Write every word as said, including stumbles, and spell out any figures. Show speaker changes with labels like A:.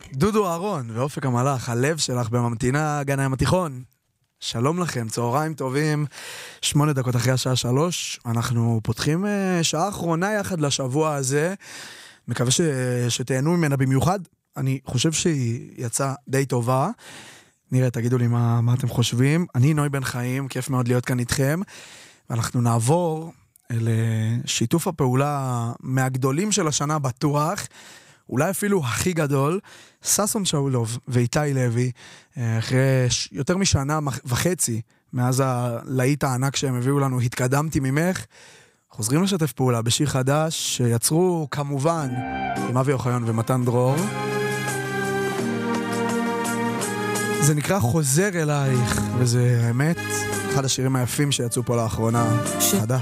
A: דודו אהרון ואופק המלאך, הלב שלך בממתינה גן הים התיכון. שלום לכם, צהריים טובים, שמונה דקות אחרי השעה שלוש, אנחנו פותחים שעה אחרונה יחד לשבוע הזה, מקווה ש... שתהנו ממנה במיוחד, אני חושב שהיא יצאה די טובה, נראה, תגידו לי מה, מה אתם חושבים, אני נוי בן חיים, כיף מאוד להיות כאן איתכם, ואנחנו נעבור לשיתוף הפעולה מהגדולים של השנה בטוח, אולי אפילו הכי גדול, ססון שאולוב ואיתי לוי, אחרי יותר משנה וחצי, מאז הלהיט הענק שהם הביאו לנו, התקדמתי ממך, חוזרים לשתף פעולה בשיר חדש, שיצרו כמובן עם אבי אוחיון ומתן דרור. זה נקרא חוזר אלייך, וזה האמת, אחד השירים היפים שיצאו פה לאחרונה, חדש.